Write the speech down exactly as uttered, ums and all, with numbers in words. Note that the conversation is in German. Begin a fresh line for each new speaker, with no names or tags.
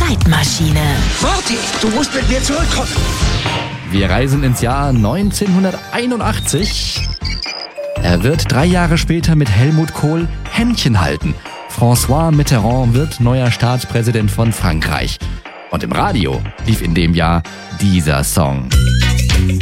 Zeitmaschine.
Warte, du musst mit mir zurückkommen.
Wir reisen ins Jahr neunzehnhunderteinundachtzig. Er wird drei Jahre später mit Helmut Kohl Händchen halten. François Mitterrand wird neuer Staatspräsident von Frankreich. Und im Radio lief in dem Jahr dieser Song.